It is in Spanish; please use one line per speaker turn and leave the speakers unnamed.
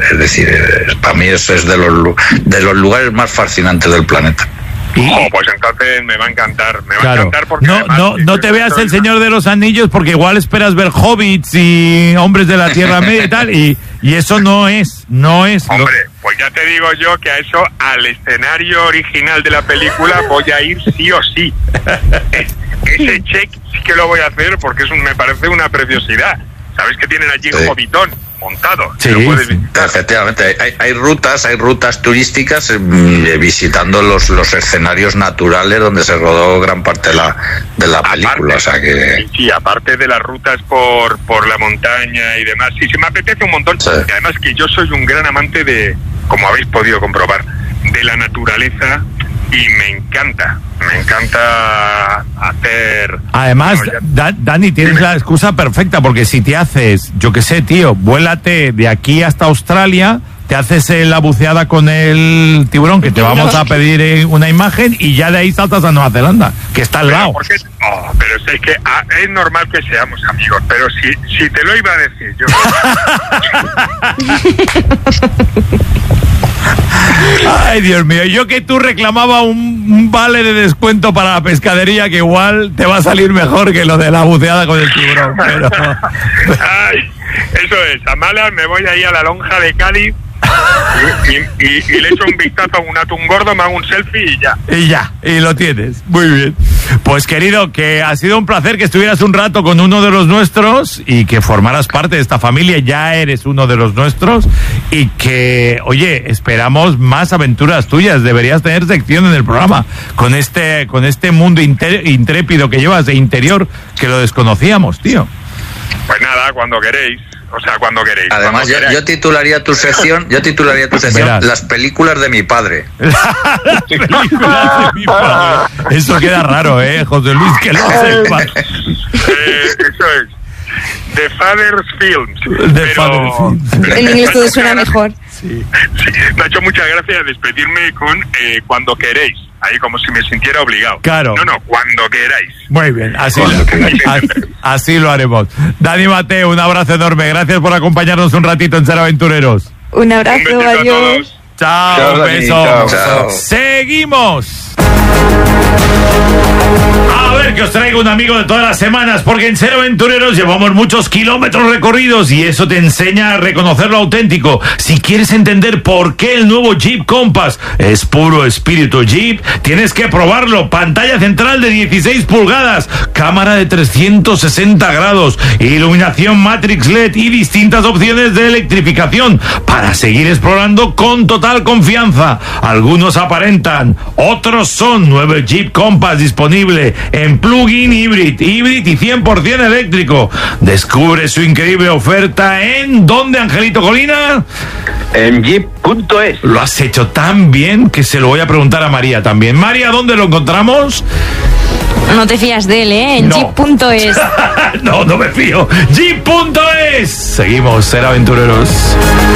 Es decir, para mí eso es de los lugares más fascinantes del planeta.
Pues entonces me va a encantar, va a encantar porque
no te veas El Señor de los Anillos, porque igual esperas ver hobbits y hombres de la Tierra Media y tal, y eso no es.
Hombre, pues ya te digo yo que a eso, al escenario original de la película voy a ir sí o sí. Ese check sí que lo voy a hacer porque me parece una preciosidad. ¿Sabes que tienen allí un hobbitón montado?
Sí, efectivamente. Hay rutas turísticas visitando los escenarios naturales donde se rodó gran parte de la película.
Aparte,
o sea que...
Sí, aparte de las rutas por la montaña y demás. Sí, se me apetece un montón. Sí. Y además que yo soy un gran amante de, como habéis podido comprobar, de la naturaleza. Y me encanta hacer...
Además, Dani, tienes la excusa perfecta, porque si te haces, yo qué sé, tío, vuélate de aquí hasta Australia, te haces la buceada con el tiburón, que te vamos a pedir una imagen, y ya de ahí saltas a Nueva Zelanda, que está al lado.
Pero es que es normal que seamos amigos, pero si te lo iba a decir yo...
Ay, Dios mío, yo que tú reclamaba un vale de descuento para la pescadería, que igual te va a salir mejor que lo de la buceada con el tiburón. Pero...
Ay, eso es, a malas me voy ahí a la lonja de Cádiz y le echo un vistazo a un atún gordo, me hago un selfie y ya.
Y lo tienes. Muy bien. Pues querido, que ha sido un placer que estuvieras un rato con uno de los nuestros y que formaras parte de esta familia. Ya eres uno de los nuestros y que, oye, esperamos más aventuras tuyas. Deberías tener sección en el programa con este mundo intrépido que llevas de interior, que lo desconocíamos, tío.
Pues nada, cuando queréis.
Además, yo titularía tu sección Las películas de mi padre.
Las películas de mi padre. Eso queda raro, José Luis, que lo sepas.
Eso es. The Father's Films.
En inglés todo suena mejor.
Sí, me ha hecho muchas gracias despedirme con cuando queréis. Ahí como si me sintiera obligado.
Claro.
No, cuando queráis.
Muy bien, así lo haremos. Dani Mateo, un abrazo enorme. Gracias por acompañarnos un ratito en Ser Aventureros.
Un abrazo, adiós.
Chao, un beso.
Chao.
Seguimos. A ver, que os traigo un amigo de todas las semanas, porque en Ser Aventureros llevamos muchos kilómetros recorridos y eso te enseña a reconocer lo auténtico. Si quieres entender por qué el nuevo Jeep Compass es puro espíritu Jeep, tienes que probarlo. Pantalla central de 16 pulgadas, cámara de 360 grados, iluminación Matrix LED y distintas opciones de electrificación para seguir explorando con total confianza. Algunos aparentan, otros son. Nuevo Jeep Compass disponible en plug-in híbrido y 100% eléctrico. Descubre su increíble oferta en ¿dónde, Angelito Colina?
En jeep.es.
Lo has hecho tan bien que se lo voy a preguntar a María también. María, ¿dónde lo encontramos?
No te fías de él, en jeep.es.
No me fío. Jeep.es. Seguimos, Ser Aventureros.